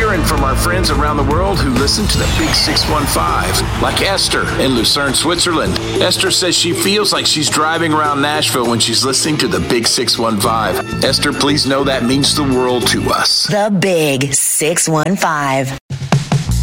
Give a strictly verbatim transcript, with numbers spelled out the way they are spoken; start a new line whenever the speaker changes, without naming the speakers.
hearing from our friends around the world who listen to the Big six one five, like Esther in Lucerne, Switzerland. Esther says she feels like she's driving around Nashville when she's listening to the Big six one five. Esther, please know that means the world to us.
The Big six one five.